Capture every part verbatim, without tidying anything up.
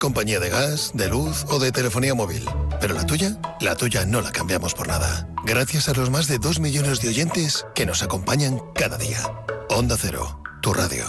Compañía de gas, de luz o de telefonía móvil. ¿Pero la tuya? La tuya no la cambiamos por nada. Gracias a los más de dos millones de oyentes que nos acompañan cada día. Onda Cero, tu radio.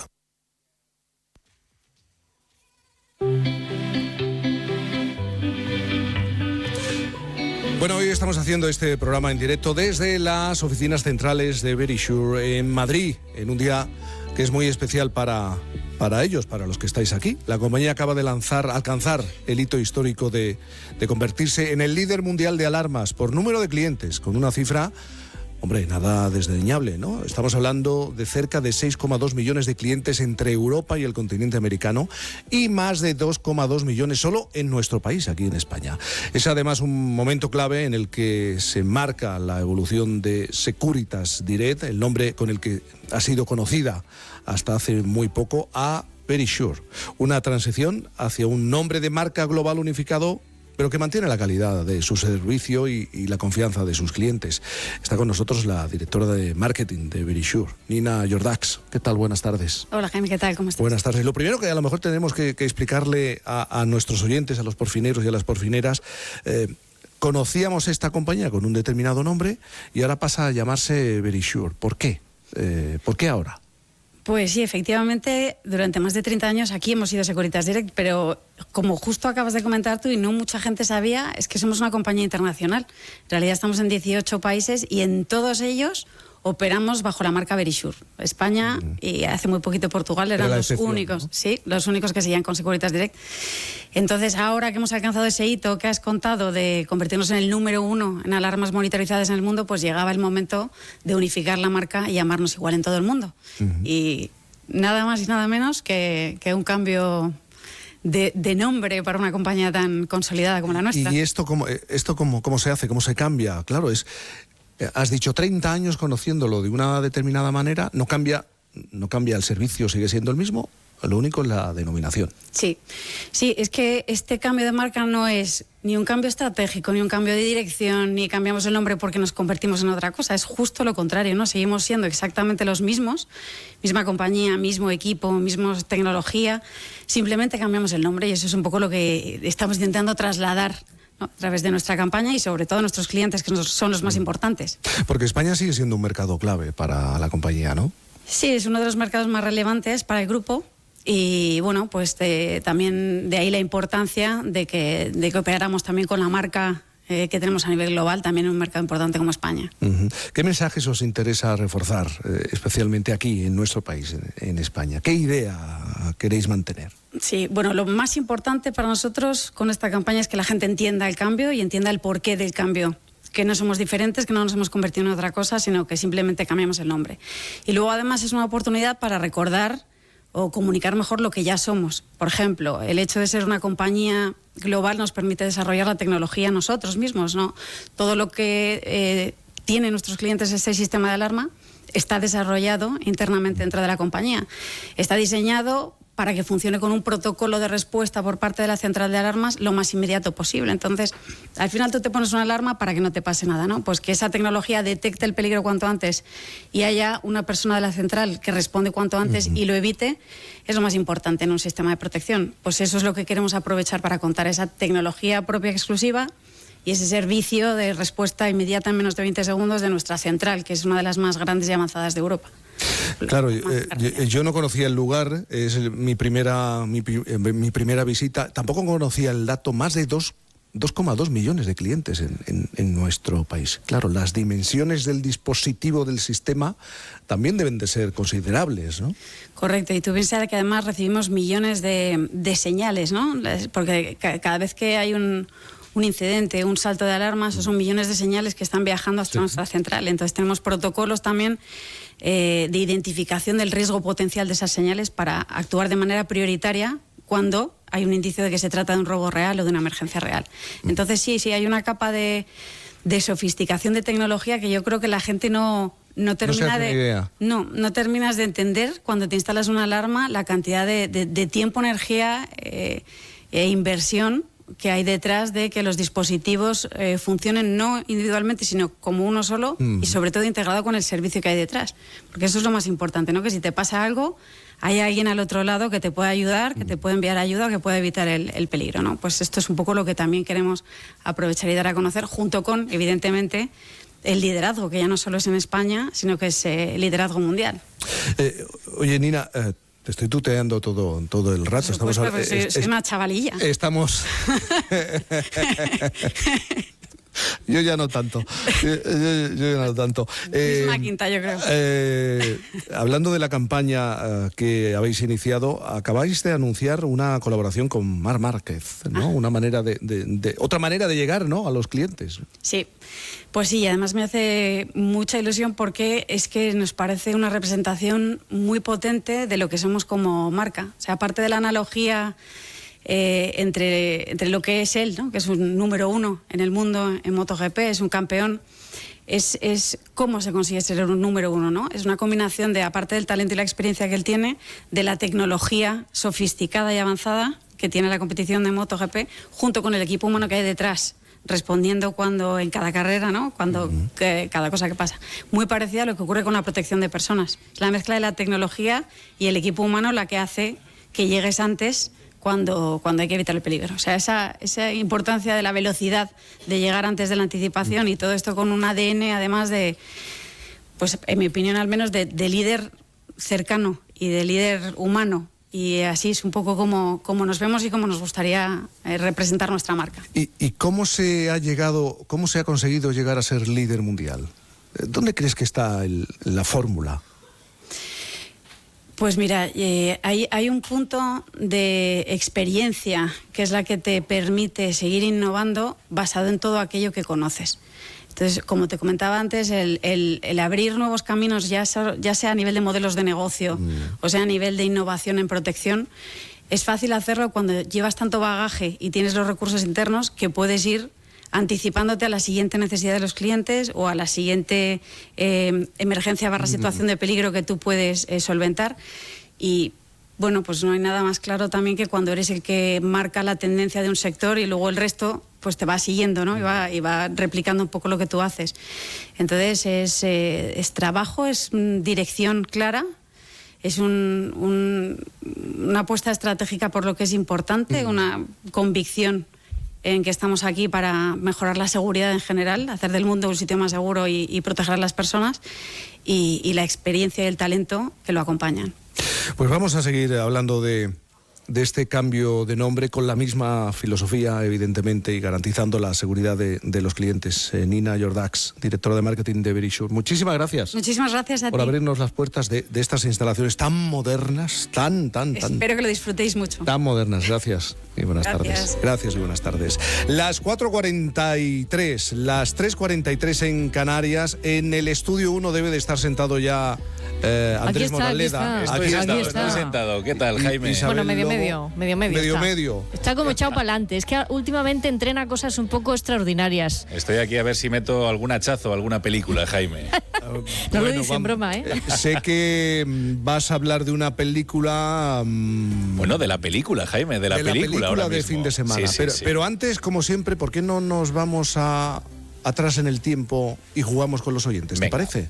Bueno, hoy estamos haciendo este programa en directo desde las oficinas centrales de Verisure en Madrid, en un día que es muy especial para, para ellos, para los que estáis aquí. La compañía acaba de lanzar, alcanzar el hito histórico de, de convertirse en el líder mundial de alarmas por número de clientes, con una cifra, hombre, nada desdeñable, ¿no? Estamos hablando de cerca de seis coma dos millones de clientes entre Europa y el continente americano y más de dos coma dos millones solo en nuestro país, aquí en España. Es además un momento clave en el que se marca la evolución de Securitas Direct, el nombre con el que ha sido conocida hasta hace muy poco, a Verisure. Una transición hacia un nombre de marca global unificado, pero que mantiene la calidad de su servicio y, y la confianza de sus clientes. Está con nosotros la directora de marketing de Verisure, Nina Jordax. ¿Qué tal? Buenas tardes. Hola, Jaime, ¿qué tal? ¿Cómo estás? Buenas tardes. Lo primero que a lo mejor tenemos que, que explicarle a, a nuestros oyentes, a los porfineros y a las porfineras, eh, conocíamos esta compañía con un determinado nombre y ahora pasa a llamarse Verisure. ¿Por qué? Eh, ¿Por qué ahora? Pues sí, efectivamente, durante más de treinta años aquí hemos sido Securitas Direct, pero como justo acabas de comentar tú y no mucha gente sabía, es que somos una compañía internacional. En realidad estamos en dieciocho países y en todos ellos operamos bajo la marca Verisure. España mm. y hace muy poquito Portugal eran Era los únicos, ¿no? Sí, los únicos que seguían con Securitas Direct. Entonces, ahora que hemos alcanzado ese hito que has contado de convertirnos en el número uno en alarmas monitorizadas en el mundo, pues llegaba el momento de unificar la marca y llamarnos igual en todo el mundo. Mm-hmm. Y nada más y nada menos que, que un cambio De, de nombre para una compañía tan consolidada como la nuestra. ¿Y esto cómo, esto cómo, cómo se hace? ¿Cómo se cambia? Claro, es... Has dicho treinta años conociéndolo de una determinada manera, no cambia, no cambia el servicio, sigue siendo el mismo, lo único es la denominación. Sí, sí, es que este cambio de marca no es ni un cambio estratégico, ni un cambio de dirección, ni cambiamos el nombre porque nos convertimos en otra cosa, es justo lo contrario, ¿no? Seguimos siendo exactamente los mismos, misma compañía, mismo equipo, misma tecnología, simplemente cambiamos el nombre y eso es un poco lo que estamos intentando trasladar, ¿no?, a través de nuestra campaña y sobre todo nuestros clientes, que son los más importantes. Porque España sigue siendo un mercado clave para la compañía, ¿no? Sí, es uno de los mercados más relevantes para el grupo y bueno, pues de, también de ahí la importancia de que, de que operáramos también con la marca eh, que tenemos a nivel global, también en un mercado importante como España. Uh-huh. ¿Qué mensajes os interesa reforzar, eh, especialmente aquí en nuestro país, en, en España? ¿Qué idea queréis mantener? Sí, bueno, lo más importante para nosotros con esta campaña es que la gente entienda el cambio y entienda el porqué del cambio. Que no somos diferentes, que no nos hemos convertido en otra cosa, sino que simplemente cambiamos el nombre. Y luego además es una oportunidad para recordar o comunicar mejor lo que ya somos. Por ejemplo, el hecho de ser una compañía global nos permite desarrollar la tecnología nosotros mismos, ¿no? Todo lo que eh, tienen nuestros clientes este sistema de alarma está desarrollado internamente dentro de la compañía. Está diseñado para que funcione con un protocolo de respuesta por parte de la central de alarmas lo más inmediato posible. Entonces, al final tú te pones una alarma para que no te pase nada, ¿no? Pues que esa tecnología detecte el peligro cuanto antes y haya una persona de la central que responde cuanto antes uh-huh. y lo evite, es lo más importante en un sistema de protección. Pues eso es lo que queremos aprovechar para contar esa tecnología propia exclusiva y ese servicio de respuesta inmediata en menos de veinte segundos de nuestra central, que es una de las más grandes y avanzadas de Europa. Claro, eh, yo no conocía el lugar, es mi primera, mi, mi primera visita, tampoco conocía el dato, más de dos coma dos millones de clientes en, en, en nuestro país. Claro, las dimensiones del dispositivo, del sistema, también deben de ser considerables, ¿no? Correcto, y tú piensas que además recibimos millones de, de señales, ¿no? Porque cada vez que hay un... un incidente, un salto de alarma, esos son millones de señales que están viajando hasta sí. nuestra central. Entonces tenemos protocolos también eh, de identificación del riesgo potencial de esas señales para actuar de manera prioritaria cuando hay un indicio de que se trata de un robo real o de una emergencia real. Entonces sí, sí, hay una capa de, de sofisticación de tecnología que yo creo que la gente no... No, termina no, de, idea. no, no terminas de entender cuando te instalas una alarma la cantidad de, de, de tiempo, energía eh, e inversión que hay detrás de que los dispositivos eh, funcionen no individualmente, sino como uno solo mm. y sobre todo integrado con el servicio que hay detrás. Porque eso es lo más importante, ¿no? Que si te pasa algo, hay alguien al otro lado que te puede ayudar, que te puede enviar ayuda, que puede evitar el, el peligro, ¿no? Pues esto es un poco lo que también queremos aprovechar y dar a conocer, junto con, evidentemente, el liderazgo, que ya no solo es en España, sino que es eh, liderazgo mundial. Eh, oye, Nina, eh, te estoy tuteando todo, todo el rato. Estamos Estamos pues, soy, es, soy una chavalilla. Estamos... Yo ya no tanto. Yo, yo, yo ya no tanto. Eh, es una quinta, yo creo. Eh, hablando de la campaña uh, que habéis iniciado, acabáis de anunciar una colaboración con Marc Márquez, ¿no? Ah. Una manera de, de, de otra manera de llegar, ¿no?, a los clientes. Sí. Pues sí, además me hace mucha ilusión porque es que nos parece una representación muy potente de lo que somos como marca. O sea, aparte de la analogía eh, entre, entre lo que es él, ¿no?, que es un número uno en el mundo en MotoGP, es un campeón, es, es cómo se consigue ser un número uno, ¿no? Es una combinación de, aparte del talento y la experiencia que él tiene, de la tecnología sofisticada y avanzada que tiene la competición de MotoGP, junto con el equipo humano que hay detrás, respondiendo cuando en cada carrera, ¿no?, cuando uh-huh. que, cada cosa que pasa. Muy parecida a lo que ocurre con la protección de personas. Es la mezcla de la tecnología y el equipo humano la que hace que llegues antes cuando, cuando hay que evitar el peligro. O sea, esa, esa importancia de la velocidad, de llegar antes de la anticipación, uh-huh. y todo esto con un A D N, además de, pues en mi opinión al menos, de, de líder cercano y de líder humano. Y así es un poco como, como nos vemos y cómo nos gustaría eh, representar nuestra marca. ¿Y, ¿Y cómo se ha llegado, cómo se ha conseguido llegar a ser líder mundial? ¿Dónde crees que está el, la fórmula? Pues mira, eh, hay, hay un punto de experiencia que es la que te permite seguir innovando basado en todo aquello que conoces. Entonces, como te comentaba antes, el, el, el abrir nuevos caminos, ya sea, ya sea a nivel de modelos de negocio, mm. o sea a nivel de innovación en protección, es fácil hacerlo cuando llevas tanto bagaje y tienes los recursos internos que puedes ir anticipándote a la siguiente necesidad de los clientes o a la siguiente eh, emergencia barra situación de peligro que tú puedes eh, solventar. Y bueno, pues no hay nada más claro también que cuando eres el que marca la tendencia de un sector y luego el resto pues te va siguiendo, ¿no? Y va, y va replicando un poco lo que tú haces. Entonces es, eh, es trabajo, es dirección clara, es un, un, una apuesta estratégica por lo que es importante, una convicción en que estamos aquí para mejorar la seguridad en general, hacer del mundo un sitio más seguro y, y proteger a las personas, y, y la experiencia y el talento que lo acompañan. Pues vamos a seguir hablando de, de este cambio de nombre con la misma filosofía, evidentemente, y garantizando la seguridad de, de los clientes. Eh, Nina Jordax, directora de marketing de Verisure. Muchísimas gracias. Muchísimas gracias a por ti. abrirnos las puertas de, de estas instalaciones tan modernas, tan, tan, tan... Espero que lo disfrutéis mucho. Tan modernas. Gracias y buenas gracias. tardes. Gracias y buenas tardes. Las cuatro cuarenta y tres, las tres cuarenta y tres en Canarias. En el estudio uno debe de estar sentado ya Eh, Andrés aquí está, Moraleda. Aquí está. Estoy, aquí sentado, está. estoy sentado. ¿Qué tal, Jaime? Isabel Bueno, medio, Lobo. medio, medio, medio. Medio, está. medio. Está como echado para adelante. Es que últimamente entrena cosas un poco extraordinarias. Estoy aquí a ver si meto algún hachazo, alguna película, Jaime. No Bueno, lo dice en vamos. broma, ¿eh? Sé que mm, vas a hablar de una película... mm, Bueno, de la película, Jaime, de la de película, la película ahora de mismo. fin de semana. Sí, sí, pero, sí. pero antes, como siempre, ¿por qué no nos vamos a atrás en el tiempo y jugamos con los oyentes? ¿Te Venga. parece?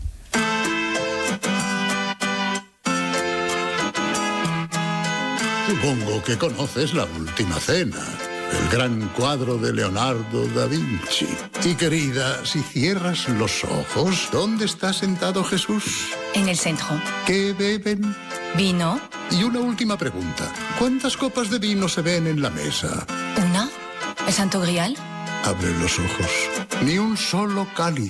Supongo que conoces La Última Cena, el gran cuadro de Leonardo da Vinci. Y querida, si cierras los ojos, ¿dónde está sentado Jesús? En el centro. ¿Qué beben? Vino. Y una última pregunta. ¿Cuántas copas de vino se ven en la mesa? Una. El Santo Grial. Abre los ojos. Ni un solo cáliz.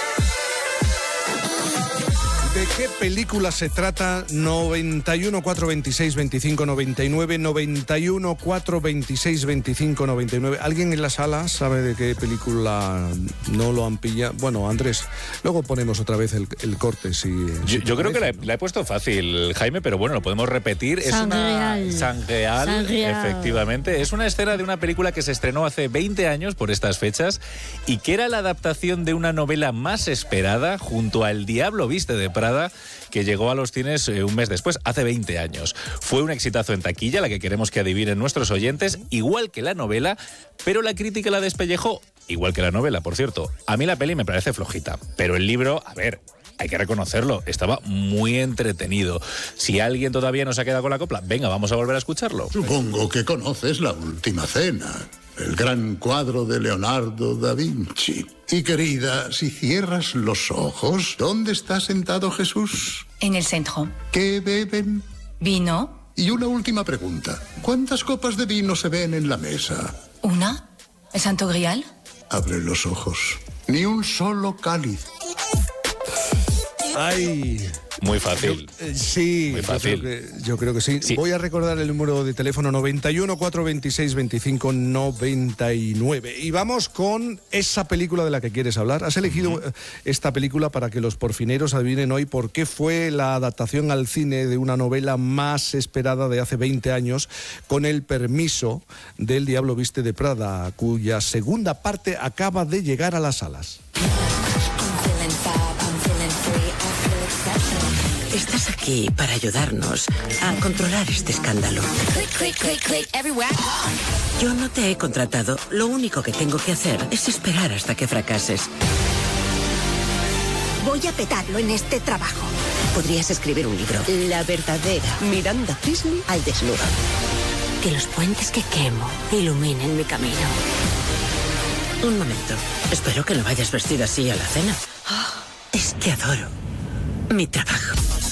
¿De qué película se trata? noventa y uno, cuatro veintiséis, veinticinco, noventa y nueve, noventa y uno, cuatro veintiséis, veinticinco, noventa y nueve. ¿Alguien en la sala sabe de qué película no lo han pillado? Bueno, Andrés, luego ponemos otra vez el, el corte. Si, Yo, si yo creo que la he, parece. la he puesto fácil, Jaime, pero bueno, lo podemos repetir. Es una Sangreal. Sangreal, Sangreal. efectivamente. Es una escena de una película que se estrenó hace veinte años por estas fechas y que era la adaptación de una novela más esperada junto a El Diablo Viste de Prada, Prada, que llegó a los cines eh, un mes después, hace veinte años. Fue un exitazo en taquilla, la que queremos que adivinen nuestros oyentes, igual que la novela, pero la crítica la despellejó, igual que la novela, por cierto. A mí la peli me parece flojita, pero el libro, a ver, hay que reconocerlo, estaba muy entretenido. Si alguien todavía no se ha quedado con la copla, venga, vamos a volver a escucharlo. Supongo que conoces La Última Cena, el gran cuadro de Leonardo da Vinci. Y querida, si cierras los ojos, ¿dónde está sentado Jesús? En el centro. ¿Qué beben? Vino. Y una última pregunta. ¿Cuántas copas de vino se ven en la mesa? Una. ¿El Santo Grial? Abre los ojos. Ni un solo cáliz. Ay, muy fácil. Yo, eh, sí, muy fácil. Yo creo, que, yo creo que sí. sí. Voy a recordar el número de teléfono noventa y uno, cuatrocientos veintiséis, veinticinco noventa y nueve. Y vamos con esa película de la que quieres hablar. Has elegido uh-huh. esta película para que los porfineros adivinen hoy por qué fue la adaptación al cine de una novela más esperada de hace veinte años, con el permiso del Diablo Viste de Prada, cuya segunda parte acaba de llegar a las salas. Estás aquí para ayudarnos a controlar este escándalo. Yo no te he contratado. Lo único que tengo que hacer es esperar hasta que fracases. Voy a petarlo en este trabajo. Podrías escribir un libro. La verdadera Miranda Priestly al desnudo. Que los puentes que quemo iluminen mi camino. Un momento. Espero que no vayas vestida así a la cena. Es que adoro mi trabajo.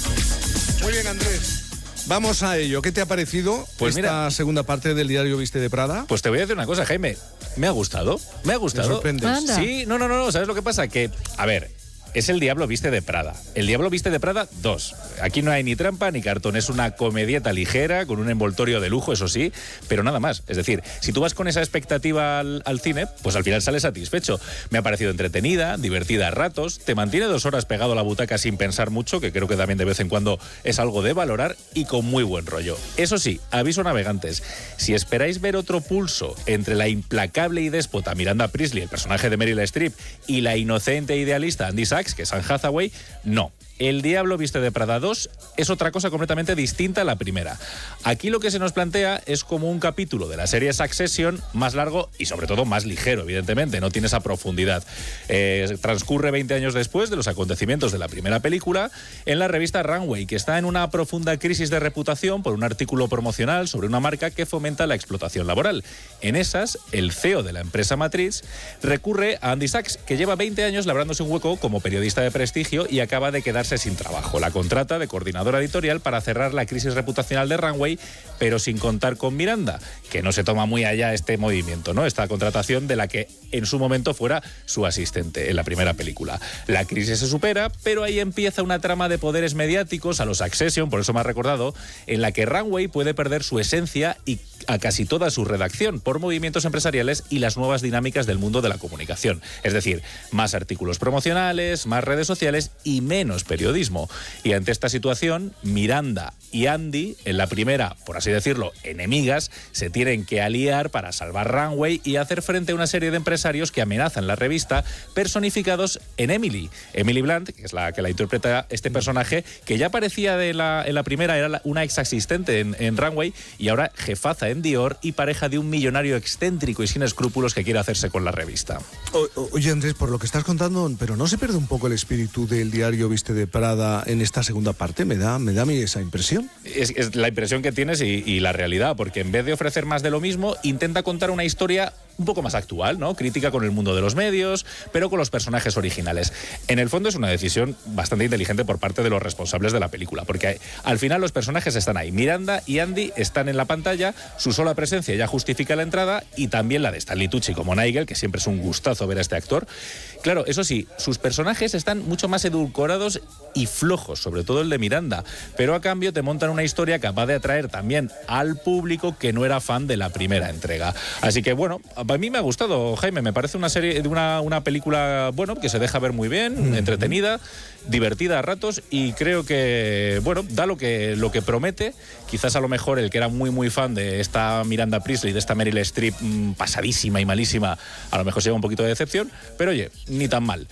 Muy bien, Andrés. Vamos a ello. ¿Qué te ha parecido pues esta mira, segunda parte del Diario Viste de Prada? Pues te voy a decir una cosa, Jaime. Me ha gustado. Me ha gustado. ¿Te sorprendes? Sí, no, no, no. ¿Sabes lo que pasa? Que, a ver, es El Diablo Viste de Prada. El Diablo Viste de Prada dos. Aquí no hay ni trampa ni cartón. Es una comedieta ligera, con un envoltorio de lujo, eso sí, pero nada más. Es decir, si tú vas con esa expectativa al, al cine, pues al final sales satisfecho. Me ha parecido entretenida, divertida a ratos, te mantiene dos horas pegado a la butaca sin pensar mucho, que creo que también de vez en cuando es algo de valorar, y con muy buen rollo. Eso sí, aviso navegantes, si esperáis ver otro pulso entre la implacable y déspota Miranda Priestly, el personaje de Meryl Streep, y la inocente e idealista Andy Sachs, que es Anne Hathaway, no. El Diablo Viste de Prada dos es otra cosa completamente distinta a la primera. Aquí lo que se nos plantea es como un capítulo de la serie Succession más largo y sobre todo más ligero, evidentemente, no tiene esa profundidad. Eh, transcurre veinte años después de los acontecimientos de la primera película en la revista Runway, que está en una profunda crisis de reputación por un artículo promocional sobre una marca que fomenta la explotación laboral. En esas, el C E O de la empresa matriz recurre a Andy Sachs, que lleva veinte años labrándose un hueco como periodista de prestigio y acaba de quedarse sin trabajo. La contrata de coordinadora editorial para cerrar la crisis reputacional de Runway, pero sin contar con Miranda, que no se toma muy allá este movimiento, ¿no? Esta contratación de la que en su momento fuera su asistente en la primera película. La crisis se supera, pero ahí empieza una trama de poderes mediáticos a los Succession, por eso me ha recordado, en la que Runway puede perder su esencia y a casi toda su redacción por movimientos empresariales y las nuevas dinámicas del mundo de la comunicación. Es decir, más artículos promocionales, más redes sociales y menos periodismo. Y ante esta situación, Miranda y Andy, en la primera, por así decirlo, enemigas, se tienen que aliar para salvar Runway y hacer frente a una serie de empresarios que amenazan la revista, personificados en Emily. Emily Blunt, que es la que la interpreta este personaje, que ya parecía de la, en la primera, era una ex asistente en, en Runway y ahora jefaza en Dior y pareja de un millonario excéntrico y sin escrúpulos que quiere hacerse con la revista. O, oye, Andrés, por lo que estás contando, pero ¿no se pierde un poco el espíritu del Diario Viste de Prada en esta segunda parte? Me da, me da a mí esa impresión. Es, es la impresión que tienes y, y la realidad, porque en vez de ofrecer más de lo mismo, intenta contar una historia un poco más actual, ¿no? Crítica con el mundo de los medios, pero con los personajes originales. En el fondo es una decisión bastante inteligente por parte de los responsables de la película, porque al final los personajes están ahí. Miranda y Andy están en la pantalla, su sola presencia ya justifica la entrada, y también la de Stanley Tucci como Nigel, que siempre es un gustazo ver a este actor. Claro, eso sí, sus personajes están mucho más edulcorados y flojos, sobre todo el de Miranda, pero a cambio te montan una historia capaz de atraer también al público que no era fan de la primera entrega. Así que bueno, a mí me ha gustado, Jaime, me parece una serie, una, una película, bueno, que se deja ver muy bien, mm. entretenida, divertida a ratos, y creo que, bueno, da lo que, lo que promete. Quizás a lo mejor el que era muy muy fan de esta Miranda Priestly, de esta Meryl Streep mmm, pasadísima y malísima, a lo mejor se lleva un poquito de decepción, pero oye, ni tan mal.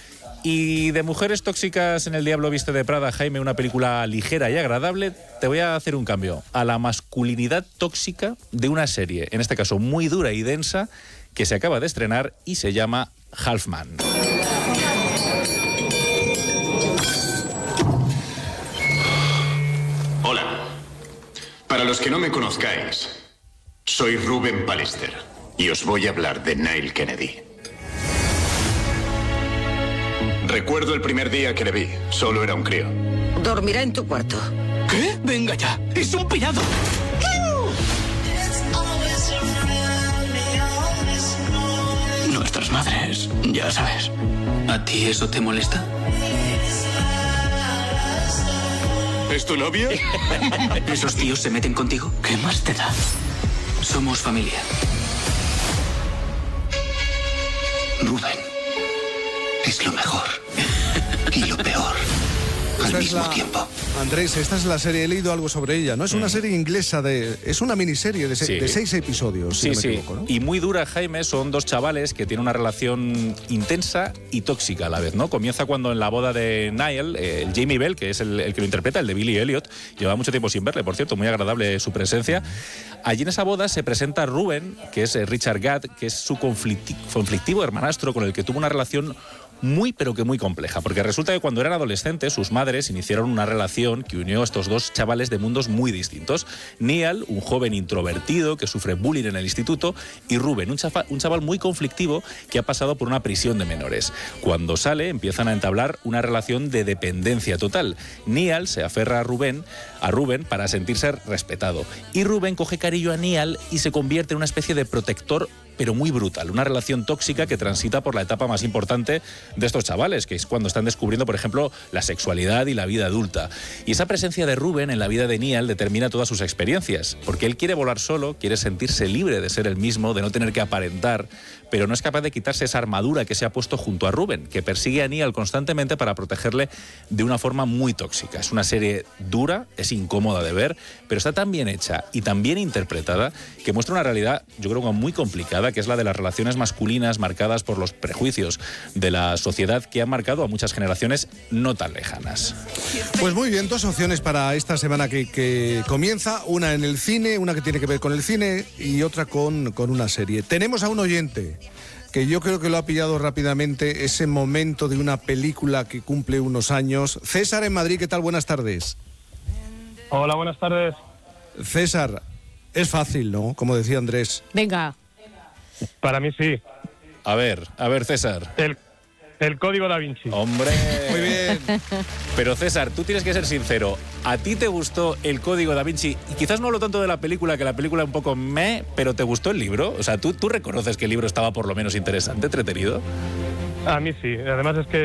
Y de mujeres tóxicas en El Diablo Viste de Prada, Jaime, una película ligera y agradable, te voy a hacer un cambio a la masculinidad tóxica de una serie, en este caso muy dura y densa, que se acaba de estrenar y se llama Half Man. Hola. Para los que no me conozcáis, soy Ruben Pallister y os voy a hablar de Nile Kennedy. Recuerdo el primer día que le vi. Solo era un crío. Dormirá en tu cuarto. ¿Qué? Venga ya. ¡Es un pirado! Nuestras madres, ya sabes. ¿A ti eso te molesta? ¿Es tu novia? ¿Esos tíos se meten contigo? ¿Qué más te da? Somos familia. Rubén es lo mejor y lo peor al Esta mismo es la, tiempo. Andrés, esta es la serie, he leído algo sobre ella, ¿no? Es una Mm. serie inglesa, de es una miniserie de, se, Sí. de seis episodios, si Sí, no me sí. equivoco, ¿no? Y muy dura, Jaime, son dos chavales que tienen una relación intensa y tóxica a la vez, ¿no? Comienza cuando en la boda de Niall, eh, el Jamie Bell, que es el, el que lo interpreta, el de Billy Elliot, lleva mucho tiempo sin verle, por cierto, muy agradable su presencia. Allí en esa boda se presenta Ruben, que es eh, Richard Gadd, que es su conflicti- conflictivo hermanastro con el que tuvo una relación muy pero que muy compleja, porque resulta que cuando eran adolescentes sus madres iniciaron una relación que unió a estos dos chavales de mundos muy distintos. Neal, un joven introvertido que sufre bullying en el instituto, y Ruben, un, chafa, un chaval muy conflictivo que ha pasado por una prisión de menores. Cuando sale empiezan a entablar una relación de dependencia total. Neal se aferra a Ruben, a Ruben para sentirse respetado, y Ruben coge cariño a Neal y se convierte en una especie de protector pero muy brutal, una relación tóxica que transita por la etapa más importante de estos chavales, que es cuando están descubriendo, por ejemplo, la sexualidad y la vida adulta. Y esa presencia de Ruben en la vida de Neal determina todas sus experiencias, porque él quiere volar solo, quiere sentirse libre de ser el mismo, de no tener que aparentar, pero no es capaz de quitarse esa armadura que se ha puesto junto a Ruben, que persigue a Neal constantemente para protegerle de una forma muy tóxica. Es una serie dura, es incómoda de ver, pero está tan bien hecha y tan bien interpretada que muestra una realidad, yo creo que muy complicada, que es la de las relaciones masculinas marcadas por los prejuicios de la sociedad que han marcado a muchas generaciones no tan lejanas. Pues muy bien, dos opciones para esta semana que, que comienza, una en el cine, una que tiene que ver con el cine y otra con, con una serie. Tenemos a un oyente que yo creo que lo ha pillado rápidamente, ese momento de una película que cumple unos años. César en Madrid, ¿qué tal? Buenas tardes. Hola, buenas tardes. César, es fácil, ¿no? Como decía Andrés. Venga. Para mí sí. A ver, a ver, César. El, el Código Da Vinci. Hombre. Muy bien. Pero César, tú tienes que ser sincero. ¿A ti te gustó el Código Da Vinci? Y quizás no hablo tanto de la película, que la película es un poco meh, pero ¿te gustó el libro? O sea, ¿tú, tú reconoces que el libro estaba por lo menos interesante, entretenido? A mí sí. Además es que